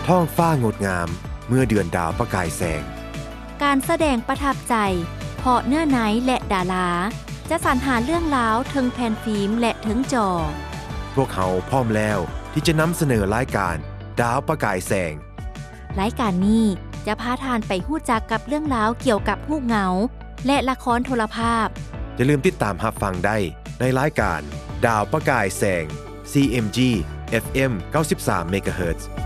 ท้องฟ้างดงามเมื่อเดือนดาวประกายแสงการแสดงประทับใจเพาะเนื้อไหนและดาราจะสรรหาเรื่องราวถึงแผ่นฟิล์มและถึงจอพวกเขาพร้อมแล้วที่จะนำเสนอรายการดาวประกายแสงรายการนี้จะพาทานไปฮู้จักกับเรื่องราวเกี่ยวกับฮูกเหงาและละครโทรภาพอย่าลืมติดตามรับฟังได้ในรายการดาวประกายแสง CMG FM 93 MHz